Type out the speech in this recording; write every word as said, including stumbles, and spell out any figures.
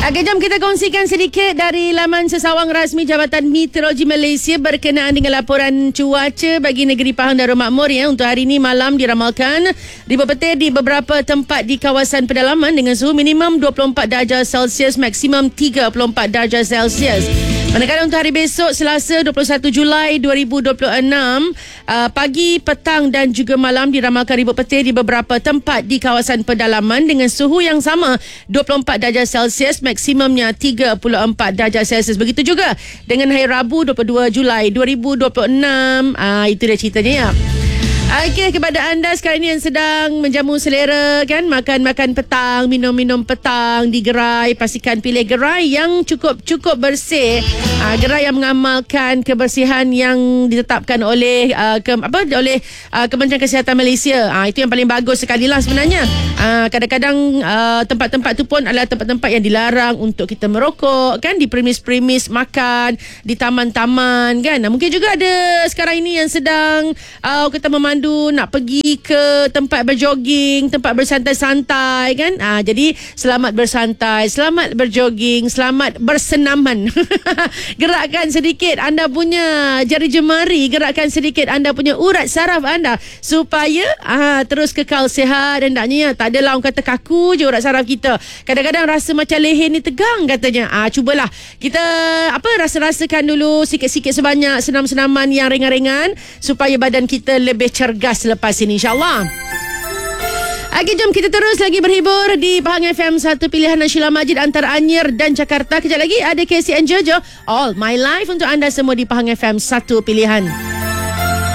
Okey, jom kita kongsikan sedikit dari laman sesawang rasmi Jabatan Meteorologi Malaysia berkenaan dengan laporan cuaca bagi negeri Pahang Darul Makmur ya. Untuk hari ini malam diramalkan ribut petir di beberapa tempat di kawasan pedalaman dengan suhu minimum dua puluh empat darjah Celsius, maksimum tiga puluh empat darjah Celsius. Manakala untuk hari besok Selasa dua puluh satu Julai dua ribu dua puluh enam, uh, pagi, petang dan juga malam diramalkan ribut petir di beberapa tempat di kawasan pedalaman dengan suhu yang sama dua puluh empat darjah Celsius, maksimumnya tiga puluh empat darjah Celsius. Begitu juga dengan hari Rabu dua puluh dua Julai dua ribu dua puluh enam. Uh, itu dia ceritanya ya. Okey, kepada anda sekarang ini yang sedang menjamu selera kan, makan-makan petang, minum-minum petang di gerai, pastikan pilih gerai yang cukup-cukup bersih. Uh, gerai yang mengamalkan kebersihan yang ditetapkan oleh uh, ke, apa oleh uh, Kementerian Kesihatan Malaysia. Uh, itu yang paling bagus sekali lah sebenarnya. Uh, kadang-kadang uh, tempat-tempat tu pun adalah tempat-tempat yang dilarang untuk kita merokok kan, di premis-premis makan, di taman-taman kan. Uh, mungkin juga ada sekarang ini yang sedang uh, kita memandu nak pergi ke tempat berjoging, tempat bersantai-santai kan. Ah, jadi selamat bersantai, selamat berjoging, selamat bersenaman. Gerakkan sedikit anda punya jari jemari, gerakkan sedikit anda punya urat saraf anda supaya ah, terus kekal sihat. Hendaknya tak adalah orang kata kaku je urat saraf kita. Kadang-kadang rasa macam leher ni tegang katanya. Ah, cubalah kita apa rasa-rasakan dulu sikit-sikit sebanyak senam-senaman yang ringan-ringan supaya badan kita lebih cergas lepas ini insyaAllah. Okey, jom kita terus lagi berhibur di Pahang F M, satu pilihan Sheila Majid antara Anyer dan Jakarta. Kejap lagi ada Casey and Jojo, All My Life untuk anda semua di Pahang F M, satu pilihan.